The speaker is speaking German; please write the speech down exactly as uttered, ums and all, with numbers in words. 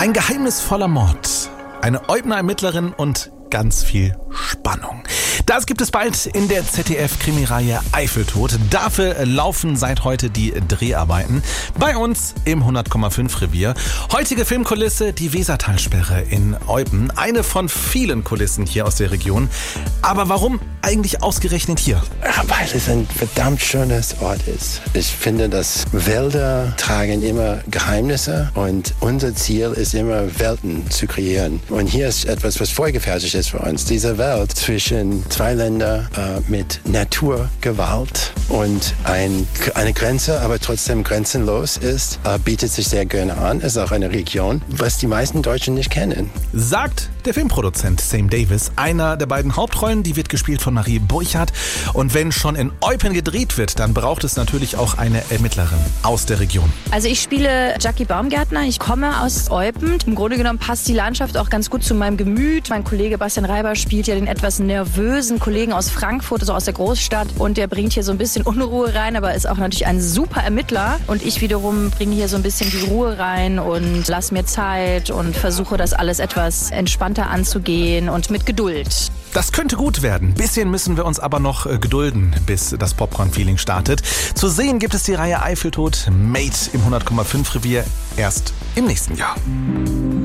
Ein geheimnisvoller Mord, eine Eubner Ermittlerin und ganz viel Spannung. Das gibt es bald in der Z D F-Krimireihe Eifeltod. Dafür laufen seit heute die Dreharbeiten bei uns im hundert Komma fünf Revier. Heutige Filmkulisse, die Wesertalsperre in Eupen. Eine von vielen Kulissen hier aus der Region. Aber warum eigentlich ausgerechnet hier? Ja, weil es ein verdammt schönes Ort ist. Ich finde, dass Wälder tragen immer Geheimnisse und unser Ziel ist immer, Welten zu kreieren. Und hier ist etwas, was vorgefertigt ist für uns. Diese Welt zwischen zwei Ländern äh, mit Naturgewalt und ein, eine Grenze, aber trotzdem grenzenlos ist, äh, bietet sich sehr gerne an. Ist auch eine Region, was die meisten Deutschen nicht kennen. Sagt der Filmproduzent Sam Davis. Einer der beiden Hauptrollen, die wird gespielt von Marie Burchardt. Und wenn schon in Eupen gedreht wird, dann braucht es natürlich auch eine Ermittlerin aus der Region. Also ich spiele Jackie Baumgärtner. Ich komme aus Eupen. Im Grunde genommen passt die Landschaft auch ganz gut zu meinem Gemüt. Mein Kollege Bastian Reiber spielt ja den etwas nervösen Kollegen aus Frankfurt, also aus der Großstadt. Und der bringt hier so ein bisschen Unruhe rein, aber ist auch natürlich ein super Ermittler. Und ich wiederum bringe hier so ein bisschen die Ruhe rein und lass mir Zeit und versuche das alles etwas entspannter anzugehen und mit Geduld. Das könnte gut werden. Bisschen müssen wir uns aber noch äh, gedulden, bis das Popcorn-Feeling startet. Zu sehen gibt es die Reihe Eifeltod Made im hundert Komma fünf Revier erst im nächsten Jahr.